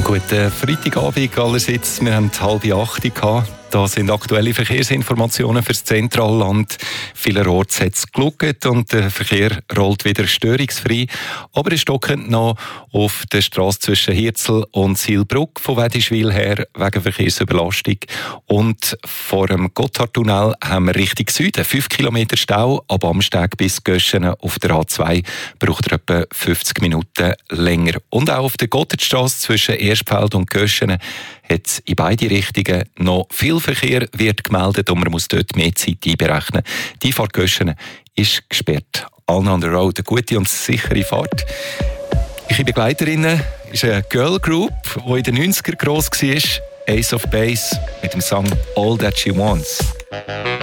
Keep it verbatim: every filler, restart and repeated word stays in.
Guten Freitagabend allerseits. Wir haben halb acht gehabt. Da sind aktuelle Verkehrsinformationen für das Zentralland. Vielerorts hat es geschaut und der Verkehr rollt wieder störungsfrei. Aber es stockt noch auf der Straße zwischen Hirzel und Silbruck von Wädischwil her wegen Verkehrsüberlastung. Und vor dem Gotthardtunnel haben wir Richtung Süden fünf Kilometer Stau. Ab Amsteg bis Göschenen auf der A zwei braucht er etwa fünfzig Minuten länger. Und auch auf der Gotthardstraße zwischen Erstfeld und Göschenen hat es in beide Richtungen noch viel Verkehr wird gemeldet und man muss dort mehr Zeit einberechnen. Die Fahrt Göschenen ist gesperrt. Allen on the road, eine gute und sichere Fahrt. Ihre Begleiterinnen ist eine Girl Group, die in den neunziger gross war. Ace of Base mit dem Song All That She Wants.